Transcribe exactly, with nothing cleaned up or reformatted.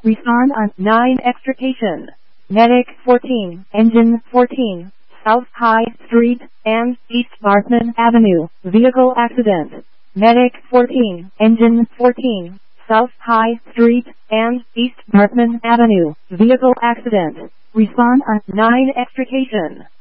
Respond on nine extrication. Medic fourteen, Engine fourteen, South High Street and East Bartman Avenue, vehicle accident. Medic fourteen, Engine fourteen, South High Street and East Bartman Avenue, vehicle accident. Respond on nine extrication.